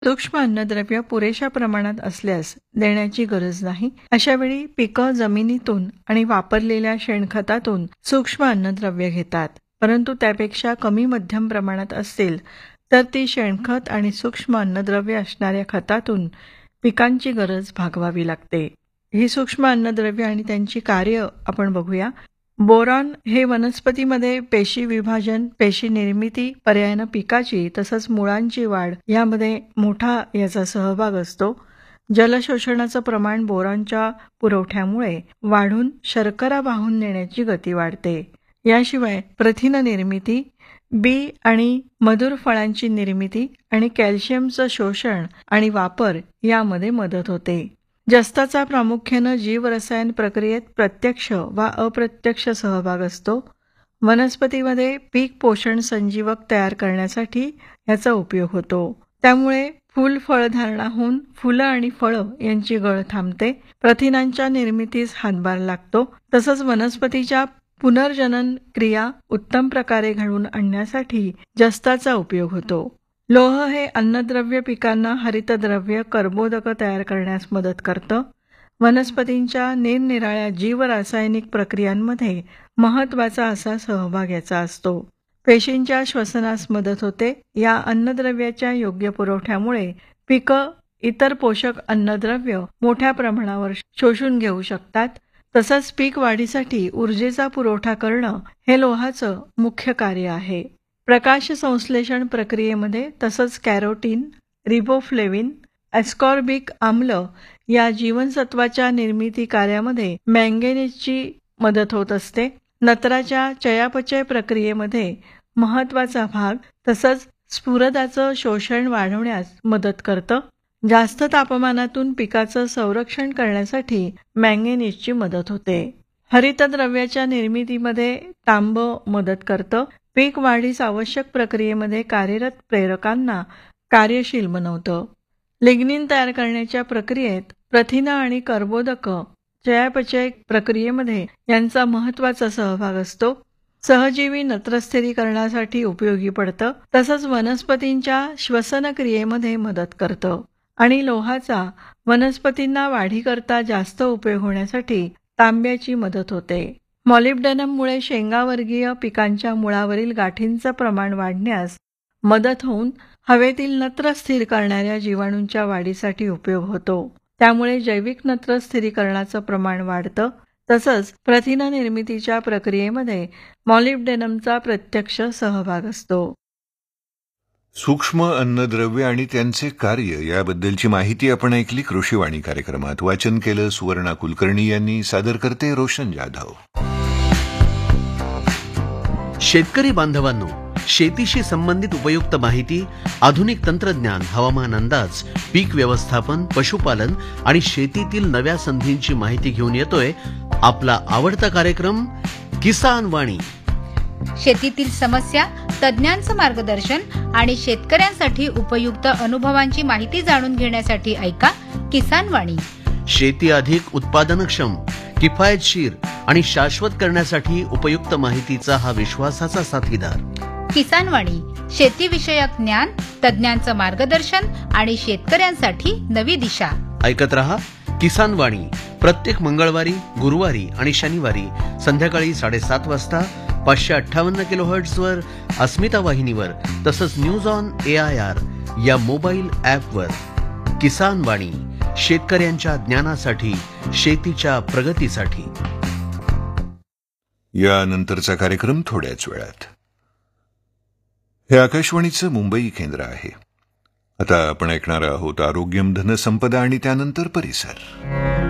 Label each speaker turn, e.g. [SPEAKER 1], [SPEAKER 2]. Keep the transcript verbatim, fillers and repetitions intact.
[SPEAKER 1] सूक्ष्म अन्नद्रव्य पुरेशा प्रमाणात असल्यास देण्याची गरज नाही. अशा वेळी पिकं जमिनीतून आणि वापरलेल्या शेणखतातून सूक्ष्म अन्नद्रव्य घेतात. परंतु त्यापेक्षा कमी मध्यम प्रमाणात असतील तर ती शेणखत आणि सूक्ष्म अन्नद्रव्य असणाऱ्या खतातून पिकांची गरज भागवावी लागते. ही सूक्ष्म अन्नद्रव्य आणि त्यांची कार्य आपण बघूया. बोरॉन हे वनस्पतीमध्ये पेशी विभाजन, पेशी निर्मिती, पर्यायानं पिकाची तसंच मुळांची वाढ यामध्ये मोठा याचा सहभाग असतो. जलशोषणाचं प्रमाण बोरॉनच्या पुरवठ्यामुळे वाढून शर्करा वाहून नेण्याची गती वाढते. याशिवाय प्रथिन निर्मिती, बी आणि मधुर फळांची निर्मिती आणि कॅल्शियमचं शोषण आणि वापर यामध्ये मदत होते. जस्ताचा प्रामुख्यानं जीवरसायन प्रक्रियेत प्रत्यक्ष वा अप्रत्यक्ष सहभाग असतो. वनस्पतीमध्ये पीक पोषण संजीवक तयार करण्यासाठी याचा उपयोग होतो. त्यामुळे फूल फळधारणा होऊन फुलं आणि फळं यांची गळ थांबते. प्रथिनांच्या निर्मितीस हातभार लागतो. तसंच वनस्पतीच्या पुनर्जनन क्रिया उत्तम प्रकारे घडवून आणण्यासाठी जस्ताचा उपयोग होतो. लोह हे अन्नद्रव्य पिकांना हरितद्रव्य कर्बोदक तयार करण्यास मदत करतं. वनस्पतींच्या निरनिराळ्या जीवरासायनिक प्रक्रियांमध्ये महत्त्वाचा असा सहभाग याचा असतो. पेशींच्या श्वसनास मदत होते. या अन्नद्रव्याच्या योग्य पुरवठ्यामुळे पिकं इतर पोषक अन्नद्रव्य मोठ्या प्रमाणावर शोषून घेऊ शकतात. तसंच पीक वाढीसाठी ऊर्जेचा पुरवठा करणं हे लोहाचं मुख्य कार्य आहे. प्रकाश संश्लेषण प्रक्रियेमध्ये तसंच कॅरोटीन, रिबोफ्लेविन, ॲस्कॉर्बिक आम्ल या जीवनसत्वाच्या निर्मिती कार्यामध्ये मँगेनीजची मदत होत असते. नत्राच्या चयापचय प्रक्रियेमध्ये महत्त्वाचा भाग तसंच स्फुरदाचं शोषण वाढवण्यास मदत करतं. जास्त तापमानातून पिकाचं संरक्षण करण्यासाठी मँगेनीजची मदत होते. हरितद्रव्याच्या निर्मितीमध्ये तांब मदत करतं. पीक वाढीस आवश्यक प्रक्रियेमध्ये कार्यरत प्रेरकांना कार्यशील बनवतं. लिग्निन तयार करण्याच्या प्रक्रियेत प्रथिन आणि कर्बोदक चयापचय प्रक्रियेमध्ये यांचा महत्त्वाचा सहभाग असतो. सहजीवी नत्रस्थिरीकरणासाठी उपयोगी पडतं. तसंच वनस्पतींच्या श्वसन क्रियेमध्ये मदत करतं. आणि लोहाचा वनस्पतींना वाढीकरता जास्त उपयोग होण्यासाठी तांब्याची मदत होते. मॉलिब्डेनममुळे शेंगावर्गीय पिकांच्या मुळावरील गाठींचं प्रमाण वाढण्यास मदत होऊन हवेतील नत्र स्थिर करणाऱ्या जीवाणूंच्या वाढीसाठी उपयोग होतो. त्यामुळे जैविक नत्र स्थिरीकरणाचं प्रमाण वाढतं. तसंच प्रथिन निर्मितीच्या प्रक्रियेमध्ये मॉलिब्डेनमचा प्रत्यक्ष सहभाग असतो.
[SPEAKER 2] सूक्ष्म अन्नद्रव्य आणि त्यांचे कार्य याबद्दलची माहिती आपण ऐकली कृषीवाणी कार्यक्रमात. वाचन केलं सुवर्णा कुलकर्णी यांनी. सादर करते रोशन जाधव.
[SPEAKER 3] शेतकरी बांधवांनो, शेतीशी संबंधित उपयुक्त माहिती, आधुनिक तंत्रज्ञान, हवामान अंदाज, पीक व्यवस्थापन, पशुपालन आणि शेतीतील नव्या संधींची माहिती घेऊन येतोय आपला आवडता कार्यक्रम किसान वाणी.
[SPEAKER 4] शेतीतील समस्या, तज्ञांचं मार्गदर्शन आणि शेतकऱ्यांसाठी उपयुक्त अनुभवांची माहिती जाणून घेण्यासाठी ऐका किसान वाणी.
[SPEAKER 3] शेती अधिक उत्पादनक्षम, किफायतशीर आणि शाश्वत करण्यासाठी उपयुक्त माहितीचा हा विश्वासाचा साथीदार.
[SPEAKER 4] किसान वाणी शेतीविषयक ज्ञान, तज्ञांचं मार्गदर्शन आणि शेतकऱ्यांसाठी नवी दिशा.
[SPEAKER 3] ऐकत रहा किसान वाणी प्रत्येक मंगळवारी, गुरुवारी आणि शनिवारी संध्याकाळी साडेसात वाजता पाचशे अठ्ठावन्न किलो हर्ट्झवर अस्मिता वाहिनीवर तसंच news on A I R या मोबाईल ॲपवर. किसान वाणी शेतकऱ्यांच्या ज्ञानासाठी, शेतीच्या प्रगतीसाठी.
[SPEAKER 2] यानंतरचा कार्यक्रम थोड्याच वेळात. हे आकाशवाणीचं मुंबई केंद्र आहे. आता आपण ऐकणार आहोत आरोग्यम धनसंपदा आणि त्यानंतर परिसर.